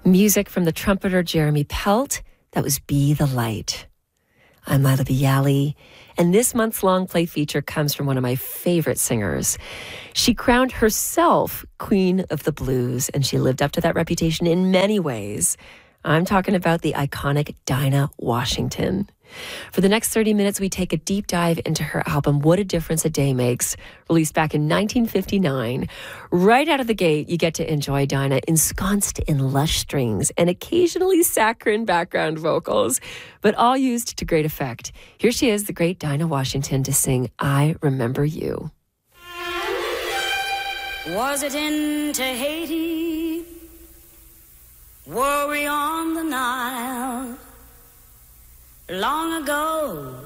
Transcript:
Music from the trumpeter Jeremy Pelt. That was Be the Light. I'm Lila Bialy, and this month's long play feature comes from one of my favorite singers. She crowned herself Queen of the Blues, and she lived up to that reputation in many ways. I'm talking about the iconic Dinah Washington. For the next 30 minutes, we take a deep dive into her album, What a Difference a Day Makes, released back in 1959. Right out of the gate, you get to enjoy Dinah ensconced in lush strings and occasionally saccharine background vocals, but all used to great effect. Here she is, the great Dinah Washington, to sing I Remember You. Was it in Tahiti? Were we on the Nile? Long ago